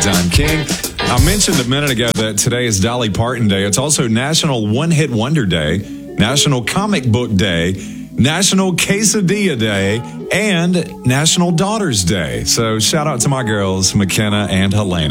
Don King. I mentioned a minute ago that today is Dolly Parton Day. It's also National One-Hit Wonder Day, National Comic Book Day, National Quesadilla Day, and National Daughters Day. So shout out to my girls, McKenna and Helena.